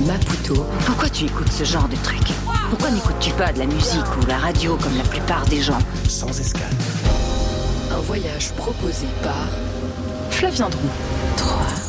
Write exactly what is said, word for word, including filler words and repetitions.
Maputo. Pourquoi tu écoutes ce genre de truc ? Pourquoi n'écoutes-tu pas de la musique ou la radio comme la plupart des gens ? Sans escale. Un voyage proposé par Flavien Drou. trois